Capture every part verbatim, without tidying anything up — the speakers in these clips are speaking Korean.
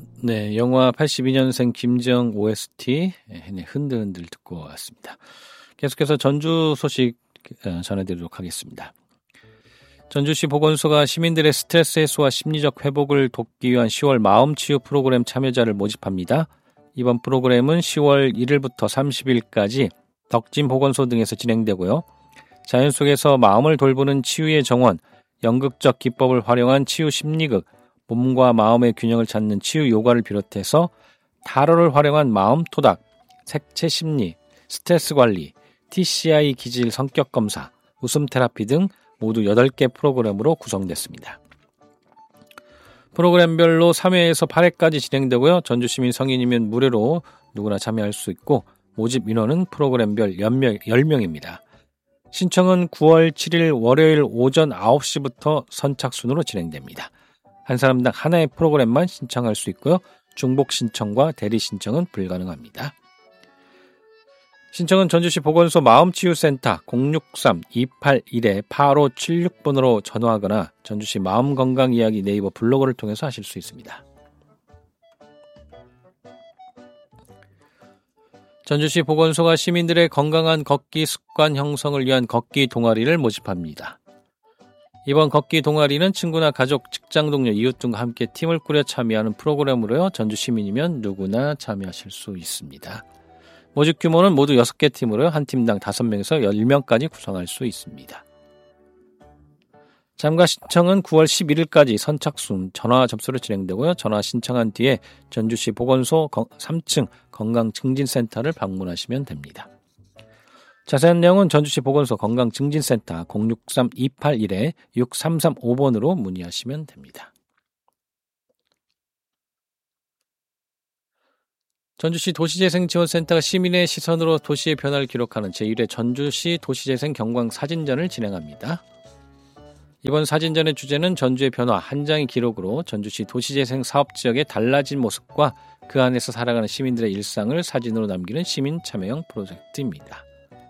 네, 영화 팔십이 년생 김정 오에스티 네, 흔들흔들 듣고 왔습니다. 계속해서 전주 소식 전해드리도록 하겠습니다. 전주시 보건소가 시민들의 스트레스 해소와 심리적 회복을 돕기 위한 시월 마음치유 프로그램 참여자를 모집합니다. 이번 프로그램은 시월 일일부터 삼십일까지 덕진 보건소 등에서 진행되고요. 자연 속에서 마음을 돌보는 치유의 정원, 연극적 기법을 활용한 치유 심리극, 몸과 마음의 균형을 찾는 치유 요가를 비롯해서 타로를 활용한 마음 토닥, 색채 심리, 스트레스 관리, 티씨아이 기질 성격 검사, 웃음 테라피 등 모두 여덟 개 프로그램으로 구성됐습니다. 프로그램별로 삼 회에서 팔 회까지 진행되고요. 전주시민 성인이면 무료로 누구나 참여할 수 있고 모집 인원은 프로그램별 열 명입니다. 신청은 구월 칠일 월요일 오전 아홉 시부터 선착순으로 진행됩니다. 한 사람당 하나의 프로그램만 신청할 수 있고요. 중복 신청과 대리 신청은 불가능합니다. 신청은 전주시 보건소 마음치유센터 공육삼 이팔일 팔오칠육 번으로 전화하거나 전주시 마음건강이야기 네이버 블로그를 통해서 하실 수 있습니다. 전주시 보건소가 시민들의 건강한 걷기 습관 형성을 위한 걷기 동아리를 모집합니다. 이번 걷기 동아리는 친구나 가족, 직장 동료, 이웃 등과 함께 팀을 꾸려 참여하는 프로그램으로요. 전주 시민이면 누구나 참여하실 수 있습니다. 모집 규모는 모두 여섯 개 팀으로요. 한 팀당 다섯 명에서 열 명까지 구성할 수 있습니다. 참가 신청은 구월 십일일까지 선착순 전화 접수로 진행되고요. 전화 신청한 뒤에 전주시 보건소 삼 층 건강증진센터를 방문하시면 됩니다. 자세한 내용은 전주시 보건소 건강증진센터 공육삼 이팔일 육삼삼오 번으로 문의하시면 됩니다. 전주시 도시재생지원센터가 시민의 시선으로 도시의 변화를 기록하는 제일 회 전주시 도시재생 경광 사진전을 진행합니다. 이번 사진전의 주제는 전주의 변화 한 장의 기록으로 전주시 도시재생 사업지역의 달라진 모습과 그 안에서 살아가는 시민들의 일상을 사진으로 남기는 시민 참여형 프로젝트입니다.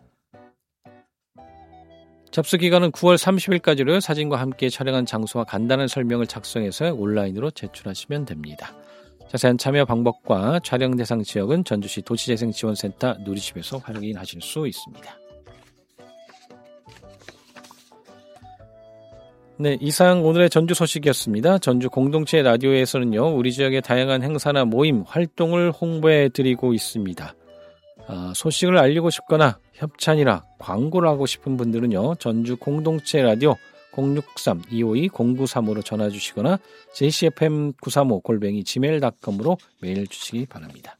접수 기간은 구월 삼십일까지로 사진과 함께 촬영한 장소와 간단한 설명을 작성해서 온라인으로 제출하시면 됩니다. 자세한 참여 방법과 촬영 대상 지역은 전주시 도시재생지원센터 누리집에서 확인하실 수 있습니다. 네, 이상 오늘의 전주 소식이었습니다. 전주 공동체 라디오에서는요, 우리 지역의 다양한 행사나 모임, 활동을 홍보해 드리고 있습니다. 아, 소식을 알리고 싶거나 협찬이나 광고를 하고 싶은 분들은요, 전주 공동체 라디오 공육삼 이오이 공구삼오로 전화 주시거나 제이씨에프엠 구삼오 골뱅이 지메일 닷컴으로 메일 주시기 바랍니다.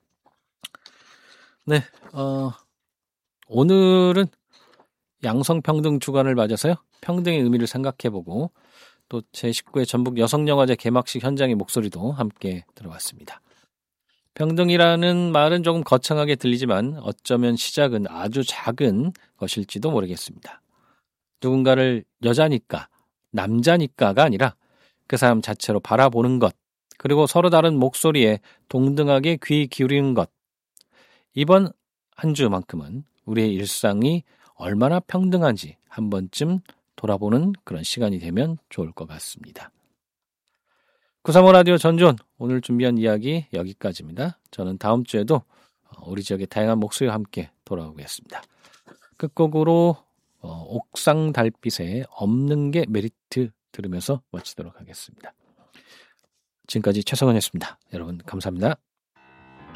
네, 어, 오늘은 양성평등 주간을 맞아서요, 평등의 의미를 생각해보고 또 제십구 회 전북 여성영화제 개막식 현장의 목소리도 함께 들어봤습니다. 평등이라는 말은 조금 거창하게 들리지만 어쩌면 시작은 아주 작은 것일지도 모르겠습니다. 누군가를 여자니까, 남자니까가 아니라 그 사람 자체로 바라보는 것, 그리고 서로 다른 목소리에 동등하게 귀 기울이는 것. 이번 한 주만큼은 우리의 일상이 얼마나 평등한지 한 번쯤 돌아보는 그런 시간이 되면 좋을 것 같습니다. 구삼오 라디오 전존, 오늘 준비한 이야기 여기까지입니다. 저는 다음 주에도 우리 지역의 다양한 목소리와 함께 돌아오겠습니다. 끝곡으로 어, 옥상 달빛에 없는 게 메리트 들으면서 마치도록 하겠습니다. 지금까지 최성원이었습니다. 여러분 감사합니다.